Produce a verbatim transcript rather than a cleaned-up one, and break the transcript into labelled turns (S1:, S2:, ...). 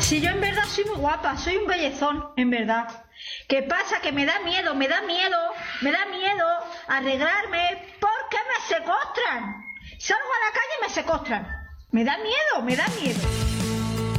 S1: Si yo en verdad soy muy guapa, soy un bellezón, en verdad. ¿Qué pasa? Que me da miedo, me da miedo, me da miedo arreglarme porque me secuestran. Salgo a la calle y me secuestran. Me da miedo, me da miedo.